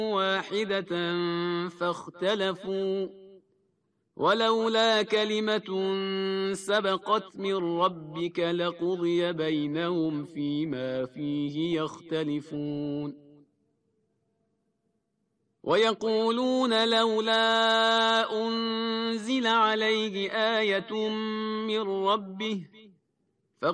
واحدة فاختلفوا ولولا كلمة سبقت من ربك لقضي بينهم فيما فيه يختلفون ويقولون لولا أنزل عليه آية من ربه